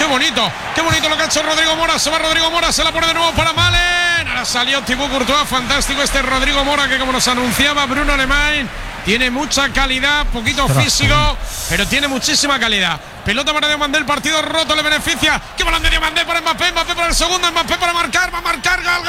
bonito lo que ha hecho Rodrigo Mora. Se va Rodrigo Mora, se la pone de nuevo para Malen. Ahora salió Thibaut Courtois, fantástico este Rodrigo Mora, que como nos anunciaba Bruno Alemán, tiene mucha calidad, poquito físico, pero tiene muchísima calidad. Pelota para Diomandé, el partido roto, le beneficia. ¡Qué balón de Diomandé para Mbappé! Mbappé para el segundo, Mbappé para marcar, va a marcar, gol.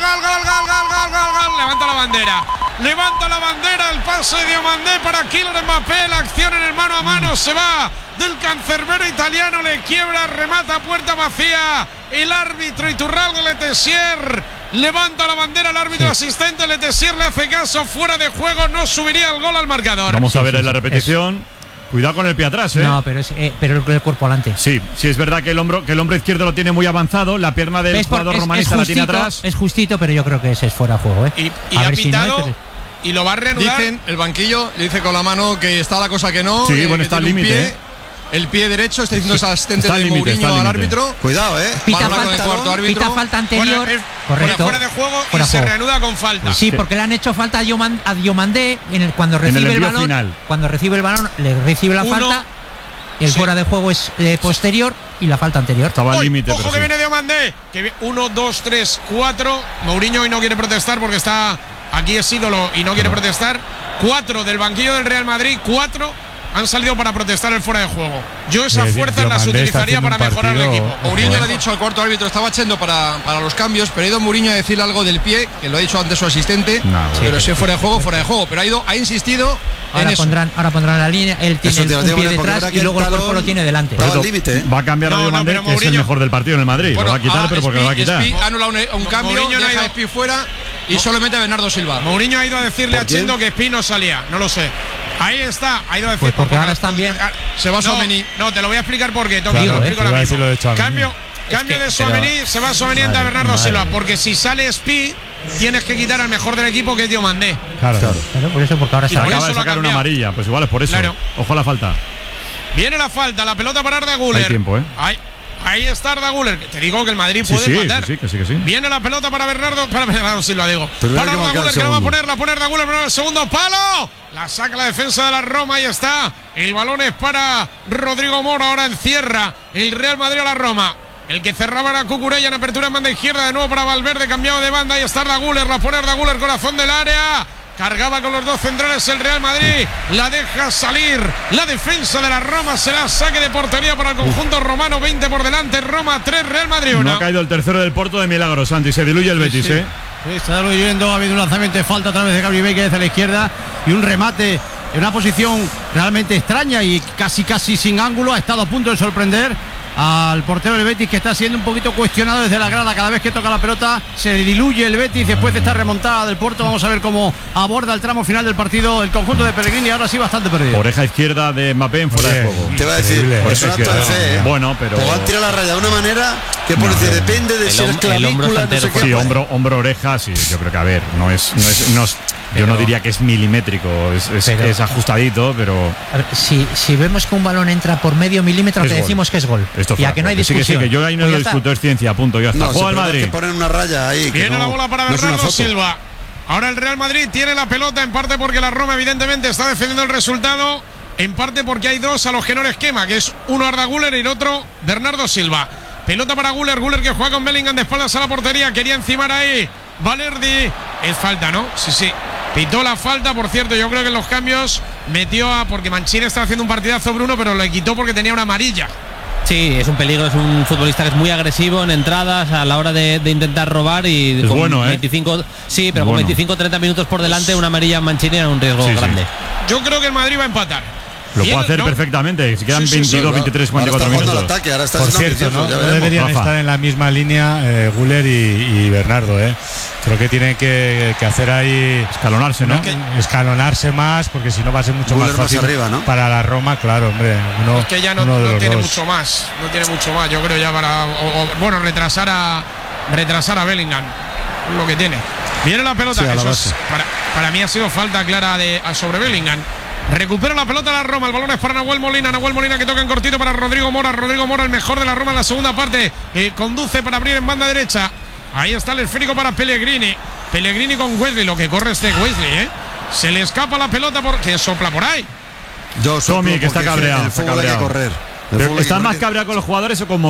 Levanta la bandera, el pase de Diomandé para Kylian Mbappé, la acción en el mano a mano, se va del cancerbero italiano, le quiebra, remata, puerta vacía. El árbitro Iturralde Letessier levanta la bandera, el árbitro asistente Letessier le hace caso, fuera de juego, no subiría el gol al marcador. Vamos a ver en la repetición. Cuidado con el pie atrás, ¿eh? No, pero el cuerpo adelante. Sí, es verdad que el hombro izquierdo lo tiene muy avanzado, la pierna del jugador romanista la tiene atrás. Es justito, pero yo creo que ese es fuera de juego, ¿eh? Y ha pitado, y lo va a reanudar. Dicen, el banquillo le dice con la mano que está la cosa que no. Sí, bueno, está al límite. El pie derecho, está diciendo ese asistente de Mourinho al árbitro. Cuidado, Pita falta anterior. Correcto. Fuera de juego y se reanuda con falta. Sí, porque le han hecho falta a Diomandé cuando recibe el balón. Final. Cuando recibe el balón, le recibe la falta. El fuera de juego es posterior y la falta anterior. Estaba al límite. Ojo que viene Diomandé. 1, 2, 3, 4. Mourinho hoy no quiere protestar porque está aquí, es ídolo y no quiere protestar. 4 del banquillo del Real Madrid. 4 han salido para protestar el fuera de juego. Yo esas fuerzas las utilizaría para mejorar el equipo. Mourinho le ha dicho al cuarto árbitro, estaba echando para los cambios, pero ha ido Mourinho a decir algo del pie, que lo ha dicho antes su asistente, pero si es fuera de juego, pero ha insistido en eso. Ahora pondrán la línea, él tiene un pie detrás y luego el cuerpo lo tiene delante. Va a cambiar a Diomandé, que es el mejor del partido en el Madrid. Lo va a quitar, pero porque lo va a quitar. Ha anulado un cambio, deja a Espi fuera y solamente a Bernardo Silva. Mourinho ha ido a decirle a Chendo que Espi no salía, no lo sé. Ahí está, ha ido a decir. Pues porque ahora están bien. Se va Tchouaméni. No, te lo voy a explicar por qué. Cambio de Tchouaméni, se va Tchouaméni a Bernardo Silva. Porque si sale Espi, tienes que quitar al mejor del equipo, que es Diomandé. Claro. Por eso, porque ahora se acaba de sacar una amarilla. Pues igual es por eso. Claro. Ojo a la falta. Viene la falta, la pelota para Arda Güler. Hay tiempo, ¿eh? Ahí está Arda Güler. Te digo que el Madrid puede empatar. Sí. Viene la pelota para Bernardo Silva, digo. Para Arda Güler, que la va a poner, Arda Güler, pero el segundo palo. La saca la defensa de la Roma, ahí está. El balón es para Rodrigo Mora, ahora encierra el Real Madrid a la Roma. El que cerraba era Cucurella en apertura en banda izquierda, de nuevo para Valverde, cambiado de banda, ahí está Arda Güler, la pone Arda Güler, corazón del área. Cargaba con los dos centrales el Real Madrid, la deja salir la defensa de la Roma, será saque de portería para el conjunto romano, 20 por delante, Roma 3, Real Madrid 1. No ha caído el tercero del Porto de milagro, Santi, se diluye el Betis, Sí, está diluyendo, ha habido un lanzamiento de falta a través de Gabri Veiga desde la izquierda y un remate en una posición realmente extraña y casi sin ángulo, ha estado a punto de sorprender al portero del Betis, que está siendo un poquito cuestionado desde la grada. Cada vez que toca la pelota se diluye el Betis después de esta remontada del Porto. Vamos a ver cómo aborda el tramo final del partido el conjunto de Pellegrini, ahora sí bastante perdido. Oreja izquierda de Mbappé en fuera de juego. Te va a decir, es un acto de fe, Bueno, pero te va a tirar la raya de una manera que por decir, depende de si es clavícula, no sé qué. Sí, hombro, oreja, sí, yo creo que a ver, no es yo no diría que es milimétrico, es ajustadito, pero a ver, si vemos que un balón entra por medio milímetro, te decimos que es gol. Ya que no hay discusión. Sí, que yo ahí no lo discuto, es ciencia, punto. Ya está. Juega el Madrid. Que ponen una raya ahí. Viene la bola para Bernardo Silva. Ahora el Real Madrid tiene la pelota, en parte porque la Roma evidentemente está defendiendo el resultado, en parte porque hay dos a los que no les quema, que es uno Arda Güler y el otro Bernardo Silva. Pelota para Güler que juega con Bellingham de espaldas a la portería, quería encimar ahí Valerdi. Es falta, ¿no? Sí. Pitó la falta, por cierto, yo creo que en los cambios metió porque Mancini está haciendo un partidazo, Bruno, pero le quitó porque tenía una amarilla. Sí, es un peligro, es un futbolista que es muy agresivo en entradas a la hora de intentar robar y es con bueno, 25, sí, pero con 25-30 minutos por delante una amarilla en Mancini era un riesgo grande. Yo creo que el Madrid va a empatar. Lo puede hacer perfectamente, si quedan 22, 23, 44 minutos. Ataque, ahora está por cierto, no deberían estar en la misma línea Güler y Bernardo, Creo que tienen que hacer ahí escalonarse, ¿no? Escalonarse más, porque si no va a ser mucho más fácil arriba, ¿no? para la Roma, claro, hombre. Es que ya no tiene mucho más, yo creo ya para retrasar a Bellingham, lo que tiene. Viene la pelota, eso para mí ha sido falta clara sobre Bellingham. Recupera la pelota la Roma, el balón es para Nahuel Molina que toca en cortito para Rodrigo Mora, el mejor de la Roma en la segunda parte, conduce para abrir en banda derecha. Ahí está el esférico para Pellegrini con Wesley, lo que corre este Wesley, se le escapa la pelota porque sopla por ahí. Tommy, que está cabreado, el fútbol hay que correr. ¿Estás más cabreado con los jugadores o con